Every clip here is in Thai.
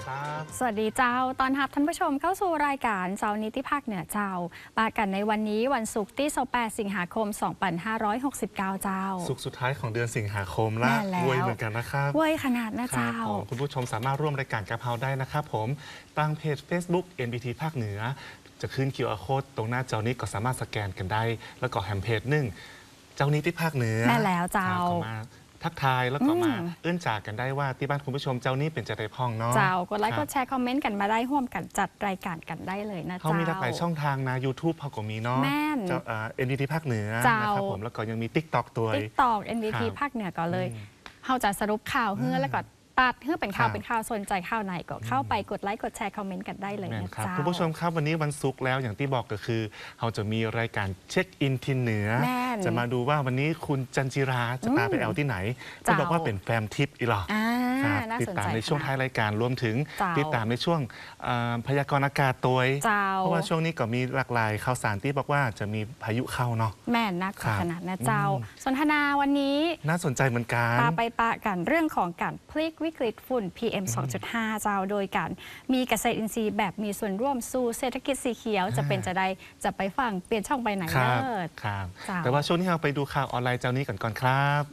ครับสวัสดีเจ้าตอนรับท่านผู้ชมเข้าสู่รายการเจ้านิติภาคเหนือเจ้าปากันในวันนี้วันศุกร์ที่28สิงหาคม 2569 เจ้าศุกร์สุดท้ายของเดือนสิงหาคมและเว้ยเหมือนกันนะครับเว้ยขนาดนะเจ้าคุณผู้ชมสามารถร่วมรายการกะเพราได้นะครับผมตั้งเพจ Facebook NBT ภาคเหนือจะขึ้น QR Code ตรงหน้าจอนี้ก็สามารถสแกนกันได้แล้วก็แฮมเพจเจ้านิติภาคเหนือแม่แล้วเจ้าทักทายแล้วก็มาเอื้อนจากกันได้ว่าที่บ้านคุณผู้ชมเจ้านี้เป็นจะได้พ้องเนาะเจ้ากดไลค์กดแชร์คอมเมนต์กันมาได้ร่วมกันจัดรายการกันได้เลยนะเจ้าเขามีหลากหลายช่องทางนะ YouTube เขาก็มีเนาะแม่น NBT ภาคเหนือนะครับผมแล้วก็ยังมี TikTok ตัว TikTok NBT ภาคเหนือก็เลยเขาจะสรุปข่าวเฮือแล้วก็ตัดเพื่อเป็นข่าวสนใจข่าวไหนก็เข้าไปกดไลค์กดแชร์คอมเมนต์กันได้เลยนะเจ้าคุณผู้ชมครับวันนี้วันศุกร์แล้วอย่างที่บอกก็คือเราจะมีรายการเช็คอินทินเหนือจะมาดูว่าวันนี้คุณจันจิราจะพาไปแอลที่ไหนจะบอกว่าเป็นแฟมทิปอีหรอติดตามในช่วงท้ายรายการรวมถึงติดตามในช่วงพยากรณ์อากาศตัวเพราะว่าช่วงนี้ก็มีหลากหลายข่าวสารที่บอกว่าจะมีพายุเข้าเนาะแม่นักขนาดนะเจ้าสนทนาวันนี้น่าสนใจเหมือนกันไปปะกันเรื่องของการพลิกวิกฤตฝุ่น PM 2.5 เจ้าโดยการมีเกษตรอินทรีย์แบบมีส่วนร่วมสู่เศรษฐกิจสีเขียวจะเป็นจะไปฟังเปลี่ยนช่องไปไหนเลิศครับแต่ว่าช่วงนี้เราไปดูข่าวออนไลน์เจ้านี้ก่อนครับ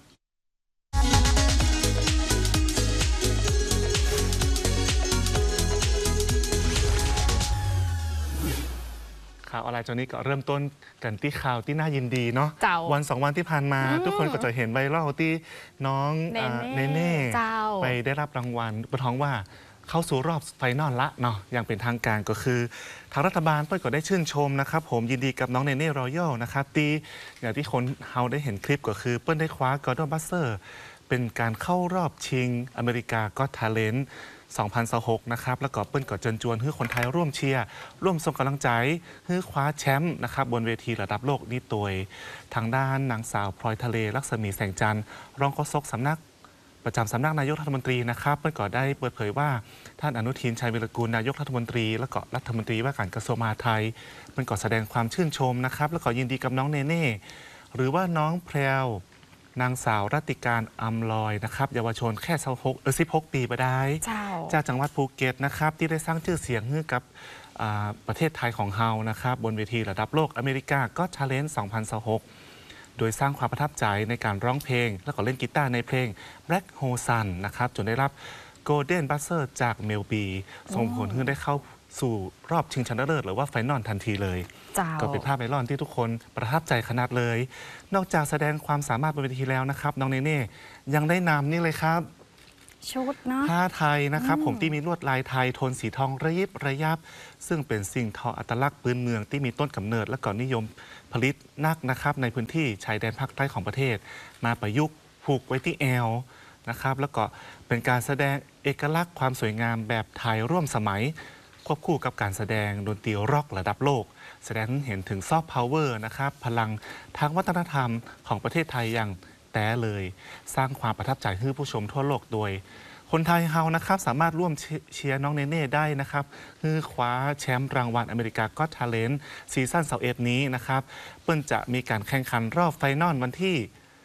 ข่าวออนไลน์เจ้านี้ก็เริ่มต้นกันที่ข่าวที่น่ายินดีเนาะวัน2 วันที่ผ่านมาทุกคนก็จะเห็นไวรัลที่น้องเนเน่ไปได้รับรางวัลประท้องว่าเข้าสู่รอบไฟนอลละเนาะอย่างเป็นทางการก็คือทางรัฐบาลก็ได้ชื่นชมนะครับผมยินดีกับน้องเนเน่รอยัลนะครับตีอย่างที่คนเฮาได้เห็นคลิปก็คือเปิ้ลได้คว้ากอร์ดอนบัสเซอร์เป็นการเข้ารอบชิงอเมริกาก็ทาเลนต์2026นะครับแล้วก็เปิ้ลก็เชิญชวนให้คนไทยร่วมเชียร์ร่วมส่งกำลังใจให้คว้าแชมป์นะครับบนเวทีระดับโลกนี้โดยทางด้านนางสาวพลอยทะเลลักษมีแสงจันทร์รองโฆษกสำนักประจำสำนักนายกรัฐมนตรีนะครับเปิ้ลก็ได้เปิดเผยว่าท่านอนุทินชัยวิรกูลนายกรัฐมนตรีและก็รัฐมนตรีว่าการกระทรวงมหาดไทยเปิ้ลก็แสดงความชื่นชมนะครับแล้วก็ยินดีกับน้องเนเน่หรือว่าน้องแพรวนางสาวรัติการอำลอยนะครับเยาวชนแค่16 ปีไปได้จากจังหวัดภูเก็ตนะครับที่ได้สร้างชื่อเสียงให้กับประเทศไทยของเฮานะครับบนเวทีระดับโลกอเมริกาก็ชาเลนจ์2026โดยสร้างความประทับใจในการร้องเพลงและก็เล่นกีตาร์ในเพลง Black Hole Sun นะครับจนได้รับ Golden Buzzer จากเมลบีส่งผลให้ได้เข้าสู่รอบชิงชนะเลิศหรือว่าไฟนอลทันทีเลยก็เป็นภาพไวรัลที่ทุกคนประทับใจขนาดเลยนอกจากแสดงความสามารถบนเวทีแล้วนะครับน้องเนเน่ยังได้นำนี่เลยครับชุดเนาะผ้าไทยนะครับผมที่มีลวดลายไทยโทนสีทองระยิบระยับซึ่งเป็นสิ่งทออัตลักษณ์พื้นเมืองที่มีต้นกำเนิดและก็นิยมผลิตนักนะครับในพื้นที่ชายแดนภาคใต้ของประเทศมาประยุกต์ผูกไว้ที่แอวนะครับแล้วก็เป็นการแสดงเอกลักษณ์ความสวยงามแบบไทยร่วมสมัยควบคู่กับการแสดงดนตรีร็อกระดับโลกแสดงเห็นถึงซอฟต์พาวเวอร์นะครับพลังทางวัฒนธรรมของประเทศไทยอย่างแต่เลยสร้างความประทับใจให้ผู้ชมทั่วโลกโดยคนไทยเฮานะครับสามารถร่วมเชียร์น้องเนเน่ได้นะครับคือคว้าแชมป์รางวัลอเมริกาก็ทาเลนต์ซีซั่น21นี้นะครับเปิ้ลจะมีการแข่งขันรอบไฟนอลวันที่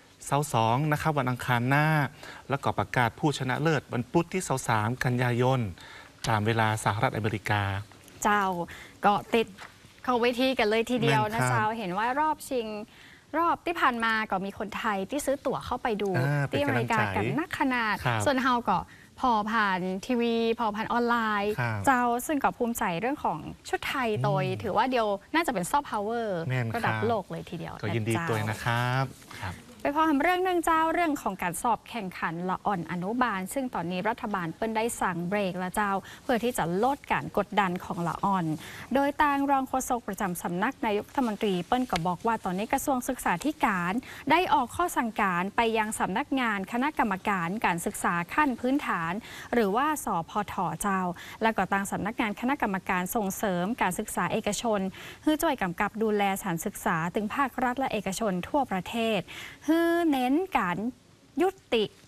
22นะครับวันอังคารหน้าแล้วก็ประกาศผู้ชนะเลิศวันพุธที่23กันยายนตามเวลาสหรัฐอเมริกาเจ้าก็ติดเข้าเวทีกันเลยทีเดียวนะเจ้าเห็นว่ารอบชิงรอบที่ผ่านมาก็มีคนไทยที่ซื้อตั๋วเข้าไปดูที่อเมริกากันนักขนาดส่วนเฮาก็พอผ่านทีวีพอผ่านออนไลน์เจ้าซึ่งก็ภูมิใจเรื่องของชุดไทยโดยถือว่าเดียวน่าจะเป็นซอฟต์พาวเวอร์ระดับโลกเลยทีเดียวก็ยินดีด้วยนะครับไปพอทำเรื่องเจ้าเรื่องของการสอบแข่งขันละอ่อนอนุบาลซึ่งตอนนี้รัฐบาลเปิ้ลได้สั่งเบรกแล้วเจ้าเพื่อที่จะลดการกดดันของละอ่อนโดยทางรองโฆษกประจำสำนักนายกรัฐมนตรีเปิ้ลก็บอกว่าตอนนี้กระทรวงศึกษาธิการได้ออกข้อสั่งการไปยังสำนักงานคณะกรรมการการศึกษาขั้นพื้นฐานหรือว่าสพท.เจ้าและก็ทางสำนักงานคณะกรรมการส่งเสริมการศึกษาเอกชนเพื่อช่วยกำกับดูแลสถานศึกษาถึงภาครัฐและเอกชนทั่วประเทศเน้นการยุติ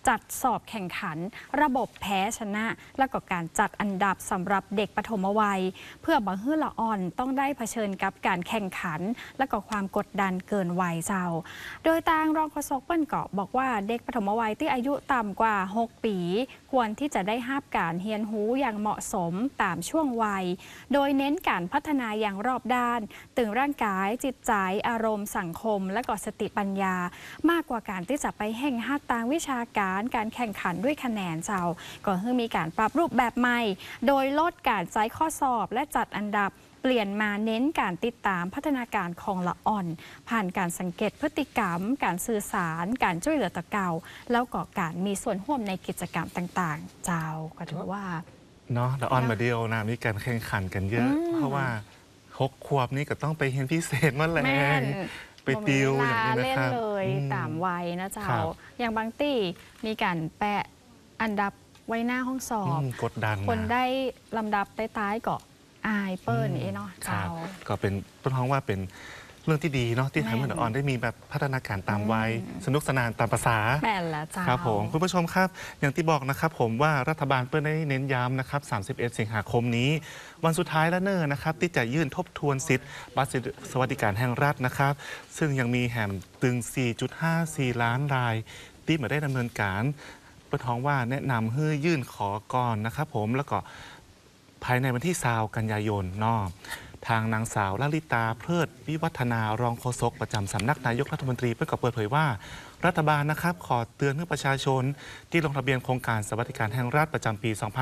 จัดสอบแข่งขัน ระบบแพ้ชนะ และก็การจัดอันดับสำหรับเด็กปฐมวัย เพื่อบ่ให้ละอ่อนต้องได้เผชิญกับการแข่งขัน และก็ความกดดันเกินวัยเจ้าโดยทางรองโฆษกเปิ้ลก็บอกว่าเด็กปฐมวัยที่อายุต่ำกว่า 6 ปี ควรที่จะได้รับการเรียนรู้อย่างเหมาะสมตามช่วงวัย โดยเน้นการพัฒนาอย่างรอบด้านตึงร่างกายจิตใจอารมณ์สังคม และก็สติปัญญามากกว่าการที่จะไปแห่งหัดทางวิชาการการแข่งขันด้วยคะแนนเจ้าก็คือมีการปรับรูปแบบใหม่ โดยลดการใช้ข้อสอบและจัดอันดับเปลี่ยนมาเน้นการติดตามพัฒนาการของละอ่อน ผ่านการสังเกตพฤติกรรม การสื่อสาร การช่วยเหลือตะเก่าแล้วก็การมีส่วนร่วมในกิจกรรมต่างๆ เจ้าก็ถือว่าเนาะละอ่อนมาเดียวนะมีการแข่งขันกันเยอะ เพราะว่า6 ขวบนี่ก็ต้องไปเรียนพิเศษมาแล้วไปติวอย่างนี้นะครับเล่นเลยตามวัยนะเจ้าอย่างบางที่มีการแปะอันดับไว้หน้าห้องสอบกดดันคนได้ลำดับใต้ๆก็อายเปิ้ลเนาะเจ้าก็เป็นต้นท้องว่าเป็นเรื่องที่ดีเนาะที่ทำให้ละอ่อนได้มีแบบพัฒนาการตามวัยสนุกสนานตามภาษาแม่นละเจ้าครับผมคุณผู้ชมครับอย่างที่บอกนะครับผมว่ารัฐบาลเปิ้ลได้เน้นย้ำนะครับ31 สิงหาคมนี้วันสุดท้ายแล้วเนอะนะครับที่จะยื่นทบทวนสิทธิ์บัตรสวัสดิการแห่งรัฐนะครับซึ่งยังมีแหมตึง 4.54 ล้านรายที่มาได้ดำเนินการเปิ้ลท้องว่าแนะนำให้ยื่นขอก่อนนะครับผมแล้วก็ภายในวันที่20 กันยายนเนาะทางนางสาวลลิตาเพลิดวิวัฒนารองโฆษกประจำสำนักนายกรัฐมนตรีเปิดเผยว่ารัฐบาลนะครับขอเตือนให้ประชาชนที่ลงทะเบียนโครงการสวัสดิการแห่งรัฐประจำปี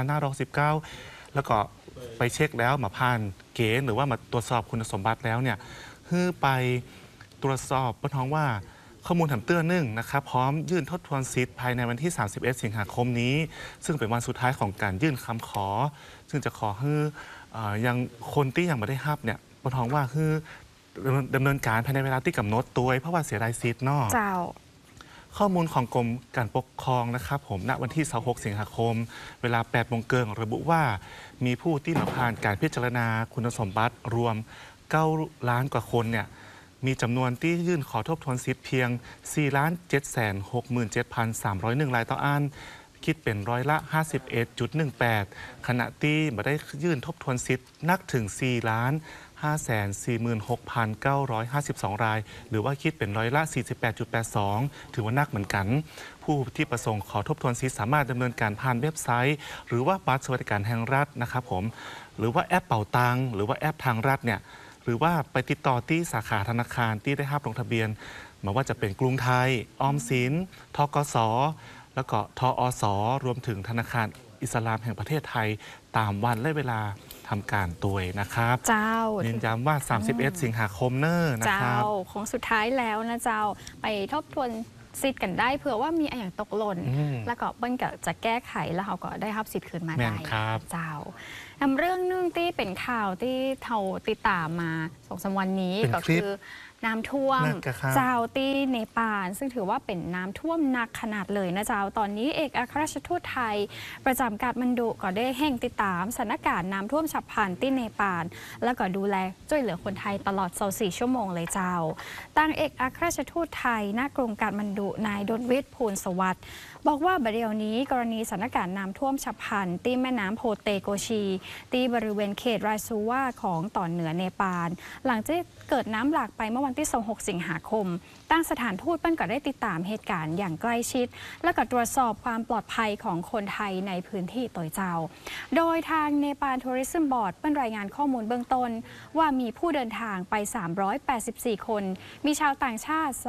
2519 แล้วก็ไปเช็คแล้วมาผ่านเกณฑ์หรือว่ามาตรวจสอบคุณสมบัติแล้วเนี่ยให้ไปตรวจสอบเพื่อท้องว่าข้อมูลถามเตือนหนึ่งนะครับพร้อมยื่นทบทวนสิทธิ์ภายในวันที่31 สิงหาคมนี้ซึ่งเป็นวันสุดท้ายของการยื่นคำขอซึ่งจะขอให้ยังคนที่ยังไม่ได้รับเนี่ยปท้องว่าคือดำเนินการภายในเวลาที่กำหนดตัวเพราะว่าเสียดายสิทธิ์เนาะข้อมูลของกรมการปกครองนะครับผมณวันที่26 สิงหาคมเวลา 8 โมงเกินระบุว่ามีผู้ที่มาผ่านการพิจารณาคุณสมบัติรวม 9 ล้านกว่าคนเนี่ยมีจำนวนที่ยื่นขอทบทวนสิทธิ์เพียง 4,767,301 รายต่ออันคิดเป็นร้อยละ 51.18 ขณะที่มาได้ยื่นทบทวนสิทธิ์นักถึง 4,546,952 รายหรือว่าคิดเป็นร้อยละ 48.82 ถือว่านักเหมือนกันผู้ที่ประสงค์ขอทบทวนสิทธิ์สามารถดำเนินการผ่านเว็บไซต์หรือว่าบัตรสวัสดิการแห่งรัฐนะครับผมหรือว่าแอปเป๋าตังหรือว่าแอปทางรัฐเนี่ยหรือว่าไปติดต่อที่สาขาธนาคารที่ได้รับลงทะเบียนไม่ว่าจะเป็นกรุงไทยออมสินธกส.แล้วก็ทอส.รวมถึงธนาคารอิสลามแห่งประเทศไทยตามวันและเวลาทำการตัวนะครับเจ้าเน้นย้ำว่า31 สิงหาคมเนอะนะครับเจ้าของสุดท้ายแล้วนะเจ้าไปทบทวนสิทธิ์กันได้เผื่อว่ามีอย่างตกหล่นแล้วก็เปิ้ลก็จะแก้ไขแล้วเขาก็ได้รับสิทธิ์คืนมาได้เจ้าเรื่องนึงที่เป็นข่าวที่เราติดตามมา2-3 วันนี้ก็คือน้ำท่วมเจ้าที่เนปาลซึ่งถือว่าเป็นน้ำท่วมหนักขนาดเลยนะเจ้าตอนนี้เอกอัครราชทูตไทยประจำกาฐมาณฑุก็ได้แห่งติดตามสถานการณ์น้ำท่วมฉับพลันที่เนปาลแล้วก็ดูแลช่วยเหลือคนไทยตลอด24 ชั่วโมงเลยเจ้าตั้งเอกอัครราชทูตไทยณกรุงกาฐมาณฑุนายดลวิทย์ภูลสวัสดิ์บอกว่าบัดเดี๋ยวนี้กรณีสถานการณ์น้ำท่วมฉับพลันที่แม่น้ำโพเตโกชีที่บริเวณเขตไรซูวาของตอนเหนือเนปาลหลังจากเกิดน้ำหลากไปเมื่อวันที่26 สิงหาคมตั้งสถานทูตเปิ้ลก็ได้ติดตามเหตุการณ์อย่างใกล้ชิดและก็ตรวจสอบความปลอดภัยของคนไทยในพื้นที่ตัวเจ้าโดยทางเนปาลทัวริซึมบอร์ดเปิ้ลรายงานข้อมูลเบื้องต้นว่ามีผู้เดินทางไป384 คนมีชาวต่างชาติ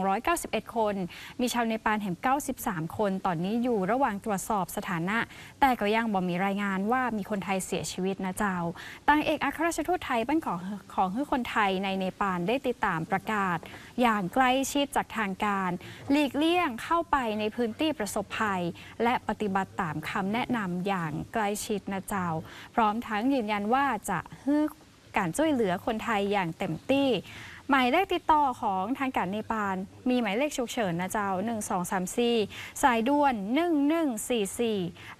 291 คนมีชาวเนปาลแห่ง93 คนตอนนี้อยู่ระหว่างตรวจสอบสถานะแต่ก็ยังบ่มีรายงานว่ามีคนไทยเสียชีวิตนะเจ้าต่างเอกอัครราชทูตไทยเปิ้ลของให้คนไทยในเนปาลได้ติดตามประกาศอย่างใกล้ชิดจากทางการหลีกเลี่ยงเข้าไปในพื้นที่ประสบภัยและปฏิบัติตามคำแนะนำอย่างใกล้ชิดนะเจ้าพร้อมทั้งยืนยันว่าจะให้การช่วยเหลือคนไทยอย่างเต็มที่หมายเลขติดต่อของทางการเนปาลมีหมายเลขฉุกเฉินนะเจ้า1234สายด่วน1144และ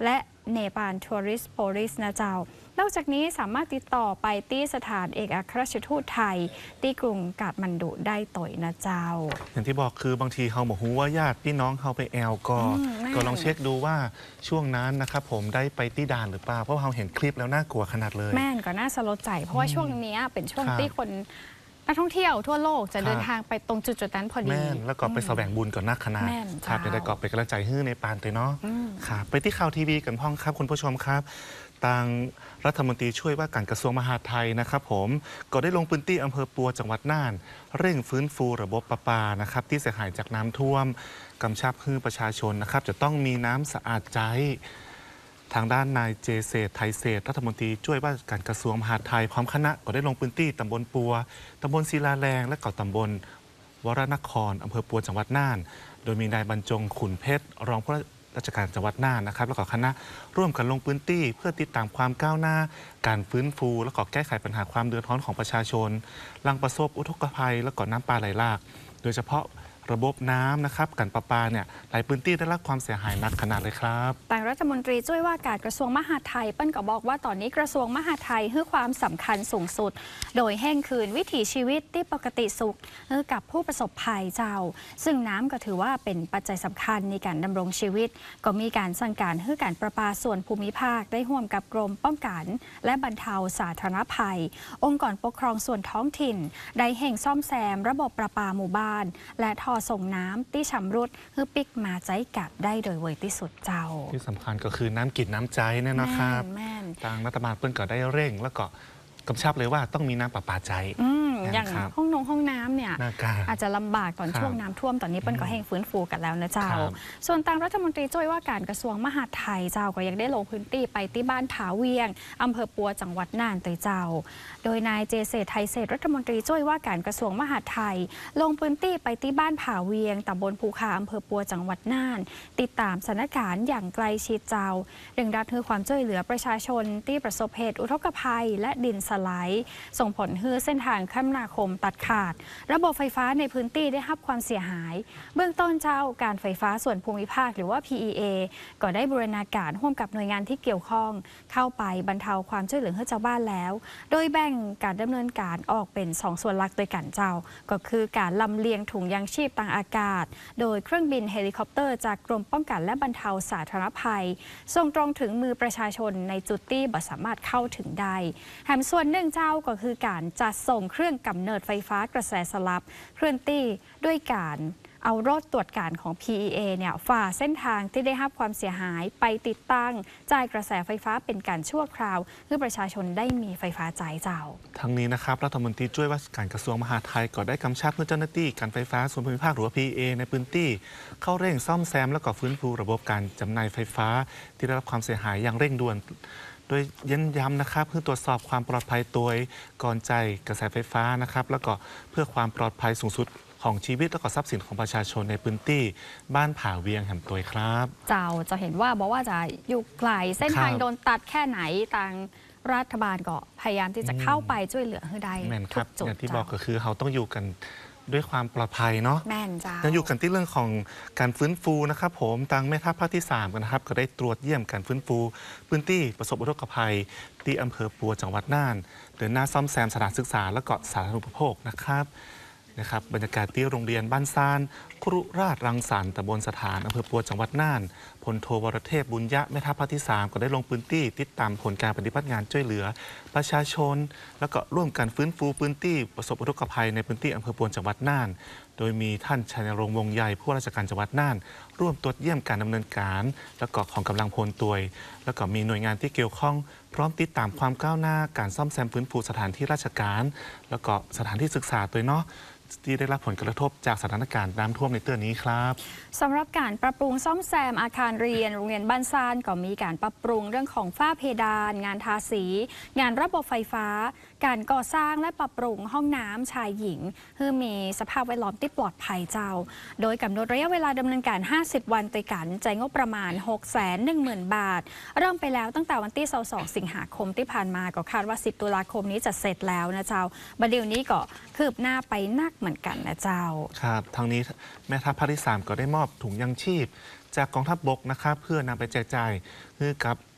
เนปาลทัวริสต์โพลิสนะเจ้านอกจากนี้สามารถติดต่อไปที่สถานเอกอัครราชทูตไทยที่กรุงกาฐมานดุได้ต่อยนะเจ้าอย่างที่บอกคือบางทีเขาบอกว่าญาติพี่น้องเขาไปแอลก็ลองเช็คดูว่าช่วงนั้นนะครับผมได้ไปที่ด่านหรือเปล่าเพราะเราเห็นคลิปแล้วน่ากลัวขนาดเลยแม่นก็น่าสลดใจเพราะว่าช่วงนี้เป็นช่วงที่คนนักท่องเที่ยวทั่วโลกจะเดินทางไปตรงจุดนั้นพอดีแม่นแล้วก็ไปแสวงบุญก่อนนักขนาดครับจะได้เกาะไปกระจายฮื้อในปานเลยเนาะครับไปที่ข่าวทีวีกันพ้องครับคุณผู้ชมครับทางรัฐมนตรีช่วยว่าการกระทรวงมหาดไทยนะครับผมก็ได้ลงพื้นที่อำเภอปัวจังหวัดน่านเร่งฟื้นฟูระบบประปานะครับที่เสียหายจากน้ำท่วมกำชับให้ประชาชนนะครับจะต้องมีน้ำสะอาดใจทางด้านนายเจเศรษฐ์ไทยเศรษฐ์รัฐมนตรีช่วยว่าการกระทรวงมหาดไทยพร้อมคณะก็ได้ลงพื้นที่ตำบลปัวตำบลศิลาแรงและก็ตำบลวรนครอำเภอปัวจังหวัดน่านโดยมีนายบรรจงขุนเพชรรองผู้ราชการจังหวัดน่านนะครับแล้วก็คณะร่วมกันลงพื้นที่เพื่อติดตามความก้าวหน้าการฟื้นฟูและก็แก้ไขปัญหาความเดือดร้อนของประชาชนหลังประสบอุทกภัยและก็น้ำป่าไหลหลากโดยเฉพาะระบบน้ำนะครับการประปาเนี่ยหลายพื้นที่ได้รับความเสียหายหนักขนาดเลยครับแต่รัฐมนตรีช่วยว่าการกระทรวงมหาดไทยเปิ้ลก็บอกว่าตอนนี้กระทรวงมหาดไทยให้ความสำคัญสูงสุดโดยแห่งคืนวิถีชีวิตที่ปกติสุขกับผู้ประสบภัยเจ้าซึ่งน้ำก็ถือว่าเป็นปัจจัยสำคัญในการดำรงชีวิตก็มีการสั่งการให้การประปาส่วนภูมิภาคได้ร่วมกับกรมป้องกันและบรรเทาสาธารณภัยองค์กรปกครองส่วนท้องถิ่นได้แห่งซ่อมแซมระบบประปาหมู่บ้านและท่อส่งน้ำที่ชำรุดเพื่อปิกมาใจกัดได้โดยไวที่สุดเจ้าที่สำคัญก็คือน้ำกินน้ำใจเนี่ยนะครับทางรัฐบาลเปิ้ลก็ได้เร่งแล้วก็กำชับเลยว่าต้องมีน้ำประปาใจอย่างห้องน้ำเนี่ยอาจจะลำบากตอนช่วงน้ำท่วมตอนนี้เปิ้ลก็แห่งฟื้นฟูกันแล้วนะเจ้าส่วนทางรัฐมนตรีช่วยว่าการกระทรวงมหาดไทยเจ้าก็ยังได้ลงพื้นที่ไปที่บ้านผาเวียงอำเภอปัวจังหวัดน่านเจ้าโดยนายเจเศรษฐ์ไทยเศรษฐ์รัฐมนตรีช่วยว่าการกระทรวงมหาดไทยลงพื้นที่ไปที่บ้านผาเวียงตำบลภูคาอำเภอปัวจังหวัดน่านติดตามสถานการณ์อย่างใกล้ชิดเจ้าเร่งรัดให้ความช่วยเหลือประชาชนที่ประสบเหตุอุทกภัยและดินสไลด์ส่งผลให้เส้นทางคมนาคมตัดขาดระบบไฟฟ้าในพื้นที่ได้รับความเสียหายเบื้องต้นเจ้าการไฟฟ้าส่วนภูมิภาคหรือว่า PEA ก็ได้บูรณาการร่วมกับหน่วยงานที่เกี่ยวข้องเข้าไปบรรเทาความช่วยเหลือให้ชาวบ้านแล้วโดยแบ่งการดำเนินการออกเป็น2ส่วนหลักโดยกันเจ้าก็คือการลำเลียงถุงยางชีพทางอากาศโดยเครื่องบินเฮลิคอปเตอร์จากกรมป้องกันและบรรเทาสาธารณภัยส่งตรงถึงมือประชาชนในจุดที่บ่สามารถเข้าถึงได้แถมส่วนหนึ่งเจ้าก็คือการจัดส่งเครื่องกำเนิดไฟฟ้ากระแสสลับเคลื่อนที่ด้วยการเอารถตรวจการของ PEA เนี่ยฝ่าเส้นทางที่ได้รับความเสียหายไปติดตั้งจ่ายกระแสไฟฟ้าเป็นการชั่วคราวเพื่อประชาชนได้มีไฟฟ้าจ่ายเจ้าทั้งนี้นะครับรัฐมนตรีช่วยว่าการกระทรวงมหาดไทยก็ได้กำชับให้เจ้าหน้าที่การไฟฟ้าส่วนภูมิภาคหรือว่า PEA ในพื้นที่เข้าเร่งซ่อมแซมและก็ฟื้นฟูระบบการจำหน่ายไฟฟ้าที่ได้รับความเสียหายอย่างเร่งด่วนโดยเน้นย้ำนะครับเพื่อตรวจสอบความปลอดภัยตัวก่อนจ่ายกระแสไฟฟ้านะครับแล้วก็เพื่อความปลอดภัยสูงสุดของชีวิตและก็ทรัพย์สินของประชาชนในพื้นที่บ้านผาเวียงแห่งตัวครับเจ้าจะเห็นว่าบอกว่าจะอยู่ไกลเส้นทางโดนตัดแค่ไหนทางรัฐบาลก็พยายามที่จะเข้าไปช่วยเหลือให้ได้ทุกจุดอย่างที่บอกก็คือเขาต้องอยู่กันด้วยความปลอดภัยเนาะแม่นจ้ายังอยู่กันที่เรื่องของการฟื้นฟูนะครับผมทางแม่ทัพภาคที่3กันนะครับก็ได้ตรวจเยี่ยมการฟื้นฟูพื้นที่ประสบอุทกภัยที่อำเภอปัวจังหวัดน่านเดินหน้าซ่อมแซมสถานศึกษาและก็สาธารณูปโภคนะครับบรรยากาศที่โรงเรียนบ้านซานครุราชรังสรรค์ตำบลสถานอำเภอปัวจังหวัดน่านพลโทวรเทพบุญยะแม่ทัพภาคที่3ก็ได้ลงพื้นที่ติดตามผลการปฏิบัติงานช่วยเหลือประชาชนแล้วก็ร่วมกันฟื้นฟูพื้นที่ประสบอุทกภัยในพื้นที่อำเภอปัวจังหวัดน่านโดยมีท่านชัยนรงค์วงใหญ่ผู้ว่าราชการจังหวัดน่านร่วมตรวจเยี่ยมการดำเนินการและก็ของกำลังพลตัวยแล้วก็มีหน่วยงานที่เกี่ยวข้องพร้อมติดตามความก้าวหน้าการซ่อมแซมฟื้นฟูสถานที่ราชการแล้วก็สถานที่ศึกษาตัวเนาะที่ได้รับผลกระทบจากสถานการณ์น้ำท่วมในเตือนนี้ครับสำหรับการปรับปรุงซ่อมแซมอาคารเรียนโรงเรียนบ้านซานก็มีการปรับปรุงเรื่องของฝ้าเพดานงานทาสีงานระบบไฟฟ้าการก่อสร้างและปรับปรุงห้องน้ำชายหญิงเพื่อมีสภาพแวดล้อมที่ปลอดภัยเจ้าโดยกำหนดระยะเวลาดำเนินการ50วันโดยการจ่ายงบประมาณ 610,000 บาทเริ่มไปแล้วตั้งแต่วันที่22สิงหาคมที่ผ่านมาก็คาดว่า10ตุลาคมนี้จะเสร็จแล้วนะเจ้าบัดเดี๋ยวนี้ก็คืบหน้าไปนักเหมือนกันนะเจ้าครับทางนี้แม่ทัพภาคที่3ก็ได้มอบถุงยังชีพจากกองทัพบกนะครับเพื่อนำไปแจกจ่ายให้กับ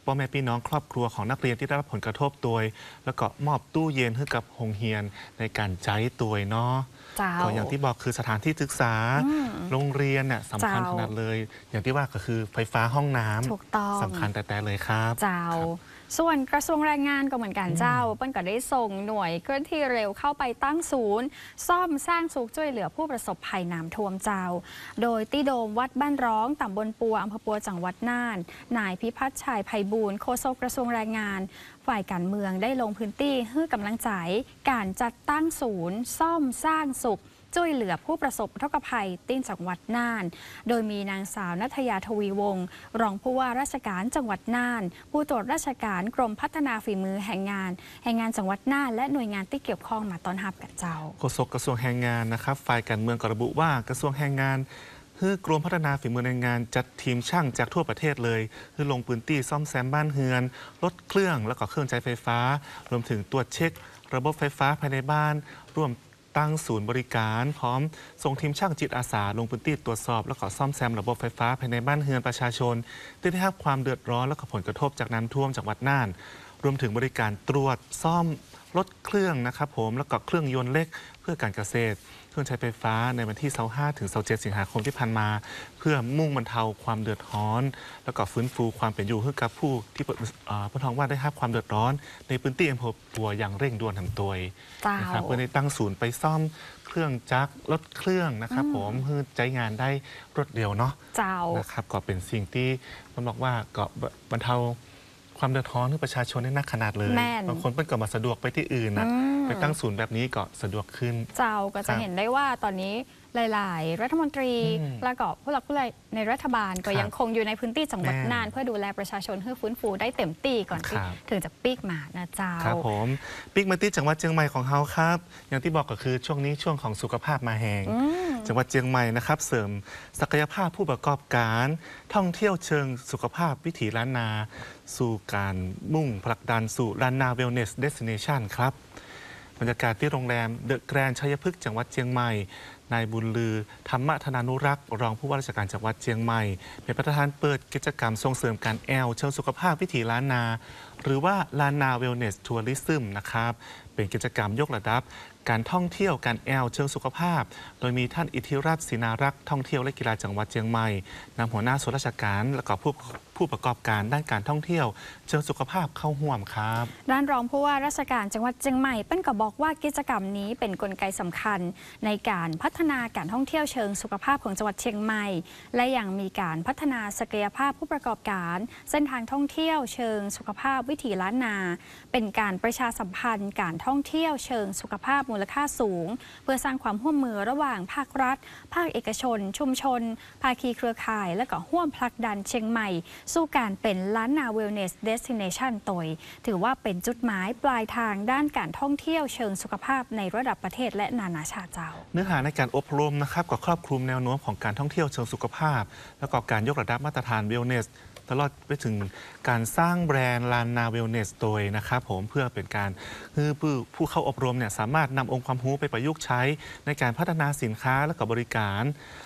พ่อแม่พี่น้องครอบครัวของนักเรียนที่ได้รับผลกระทบโดยแล้วก็มอบตู้เย็นให้กับโรงเรียนในการใช้ตัวเนาะก็อย่างที่บอกคือสถานที่ศึกษาโรงเรียนเนี่ยสำคัญขนาดเลย อย่างที่ว่าก็คือไฟฟ้าห้องน้ำสำคัญแต่เลยครับส่วนกระทรวงแรงงานก็เหมือนกันเจ้าเปิ้ลก็ได้ส่งหน่วยเคลื่อนที่เร็วเข้าไปตั้งศูนย์ซ่อมสร้างสุขช่วยเหลือผู้ประสบภัยน้ำท่วมเจ้าโดยที่โดมวัดบ้านร้องตำบลปัวอำเภอปัวจังหวัดน่านนายพิพัฒน์ชัยไพบูลย์โฆษกกระทรวงแรงงานฝ่ายการเมืองได้ลงพื้นที่ให้กำลังใจการจัดตั้งศูนย์ซ่อมสร้างสุขช่วยเหลือผู้ประสบอุทกภัยที่จังหวัดน่านโดยมีนางสาวณัฐยาทวีวงศ์รองผู้ว่าราชการจังหวัดน่านผู้ตรวจราชการกรมพัฒนาฝีมือแห่งงานจังหวัดน่านและหน่วยงานที่เกี่ยวข้องมาต้อนรับกับเจ้าโฆษกกระทรวงแรงงานนะครับฝ่ายการเมืองก็ระบุว่ากระทรวงแรงงานคือกรมพัฒนาฝีมือแรงงานจัดทีมช่างจากทั่วประเทศเลยคือลงพื้นที่ซ่อมแซมบ้านเรือนลดเครื่องแล้วก็เครื่องใช้ไฟฟ้ารวมถึงตรวจเช็คระบบไฟฟ้าภายในบ้านร่วมตั้งศูนย์บริการพร้อมส่งทีมช่างจิตอาสาลงพื้นที่ตรวจสอบแล้วก็ซ่อมแซมระบบไฟฟ้าภายในบ้านเรือนประชาชนที่ได้รับความเดือดร้อนและก็ผลกระทบจากน้ำท่วมจังหวัดน่านรวมถึงบริการตรวจซ่อมรถเครื่องนะครับผมแล้วก็เครื่องยนต์เล็กเพื่อการเกษตรเครื่องใช้ไฟฟ้าในวันที่25ถึง27สิงหาคมที่ผ่านมาเพื่อมุ่งบรรเทาความเดือดร้อนแล้วก็ฟื้นฟูความเป็นอยู่ให้กับผู้ที่พ้นท้องว่าได้รับความเดือดร้อนในพื้นที่อำเภอปัวอย่างเร่งด่วนทันตัวนะครับเพื่อได้ตั้งศูนย์ไปซ่อมเครื่องจักรรถเครื่องนะครับผมเพื่อใช้งานได้รวดเร็วเนาะนะครับก็เป็นสิ่งที่มันบอกว่าก็บรรเทาความเดือดร้อนของประชาชนได้นักขนาดเลยบางคนเป็นก็มาสะดวกไปที่อื่นนะไปตั้งศูนย์แบบนี้ก็สะดวกขึ้นก็จะเห็นได้ว่าตอนนี้หลายๆรัฐมนตรีและก็ผู้หลักผู้ใหญ่ในรัฐบาลก็ยังคงอยู่ในพื้นที่จังหวัดน่านเพื่อดูแลประชาชนให้ฟื้นฟูได้เต็มที่ก่อนที่ถึงจะปีกมานะเจ้าครับผมปีกมาที่จังหวัดเชียงใหม่ของเฮาครับอย่างที่บอกก็คือช่วงนี้ช่วงของสุขภาพมาแห่งจังหวัดเชียงใหม่นะครับเสริมศักยภาพผู้ประกอบการท่องเที่ยวเชิงสุขภาพวิถีล้านนาสู่การมุ่งผลักดันสู่ล้านนาเวลเนสเดสติเนชันครับบรรยากาศที่โรงแรมเดอะแกรนด์ชัยพฤกษ์จังหวัดเชียงใหม่นายบุญลือธรรมธนานุรักษ์รองผู้ว่าราชการจังหวัดเชียงใหม่เป็นประธานเปิดกิจกรรมส่งเสริมการเชิงสุขภาพวิถีล้านนาหรือว่าล้านนาเวลเนสทัวริซึมนะครับเป็นกิจกรรมยกระดับการท่องเที่ยวการเชิงสุขภาพโดยมีท่านอิทธิราชศรีนารักษ์ท่องเที่ยวและกีฬาจังหวัดเชียงใหม่นำหัวหน้าส่วนราชการและก็ผู้ประกอบการด้านการท่องเที่ยวเชิงสุขภาพเข้าร่วมครับด้านรองผู้ว่าราชการจังหวัดเชียงใหม่เปิ้ลก็บอกว่ากิจกรรมนี้เป็นกลไกสำคัญในการพัฒนาการท่องเที่ยวเชิงสุขภาพของจังหวัดเชียงใหม่และยังมีการพัฒนาศักยภาพผู้ประกอบการเส้นทางท่องเที่ยวเชิงสุขภาพวิถีล้านนาเป็นการประชาสัมพันธ์การท่องเที่ยวเชิงสุขภาพมูลค่าสูงเพื่อสร้างความร่วมมือระหว่างภาครัฐภาคเอกชนชุมชนภาคีเครือข่ายและก็ร่วมผลักดันเชียงใหม่สู่การเป็นล้านนาเวลเนสเดสติเนชันตัวถือว่าเป็นจุดหมายปลายทางด้านการท่องเที่ยวเชิงสุขภาพในระดับประเทศและนานาชาติเจ้าเนื้อหาในการอบรมนะครับก็ครอบคลุมแนวโน้มของการท่องเที่ยวเชิงสุขภาพและก็การยกระดับมาตรฐานเวลเนสตลอดไปถึงการสร้างแบรนด์ลานนาเวลเนสโดยนะครับผมเพื่อเป็นการคือผู้เข้าอบรมเนี่ยสามารถนำองค์ความรู้ไปประยุกต์ใช้ในการพัฒนาสินค้าและก็บริการ